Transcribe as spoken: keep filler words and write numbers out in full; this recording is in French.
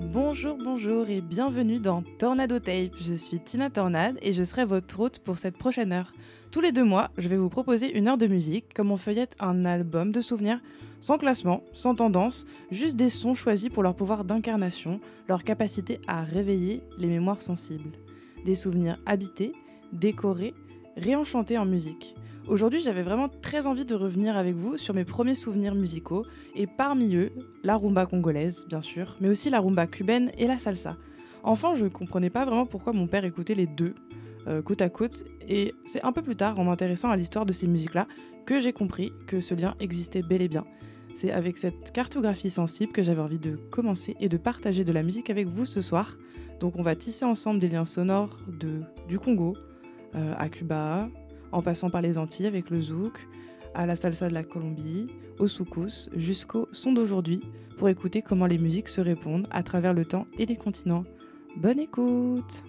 Bonjour, bonjour et bienvenue dans Tornado Tape. Je suis Tina Tornade et je serai votre hôte pour cette prochaine heure. Tous les deux mois, je vais vous proposer une heure de musique comme on feuillette un album de souvenirs, sans classement, sans tendance, juste des sons choisis pour leur pouvoir d'incarnation, leur capacité à réveiller les mémoires sensibles. Des souvenirs habités, décorés, réenchantés en musique. Aujourd'hui, j'avais vraiment très envie de revenir avec vous sur mes premiers souvenirs musicaux, et parmi eux, la rumba congolaise, bien sûr, mais aussi la rumba cubaine et la salsa. Enfin, je ne comprenais pas vraiment pourquoi mon père écoutait les deux, euh, côte à côte, et c'est un peu plus tard, en m'intéressant à l'histoire de ces musiques-là, que j'ai compris que ce lien existait bel et bien. C'est avec cette cartographie sensible que j'avais envie de commencer et de partager de la musique avec vous ce soir. Donc on va tisser ensemble des liens sonores de, du Congo euh, à Cuba, en passant par les Antilles avec le zouk, à la salsa de la Colombie, au soukous, jusqu'au son d'aujourd'hui, pour écouter comment les musiques se répondent à travers le temps et les continents. Bonne écoute!